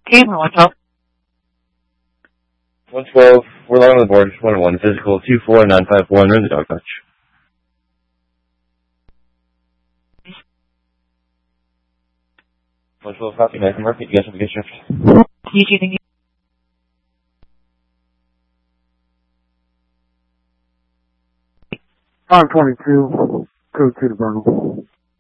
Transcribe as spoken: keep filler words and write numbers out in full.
Camera, one twelve. one twelve, we're live on the board, one one, physical two four nine five one, we're in the dog touch. one twelve, copy, nice and market, you guys have a good shift. You too, thank you. five twenty-two, code two to Burnham.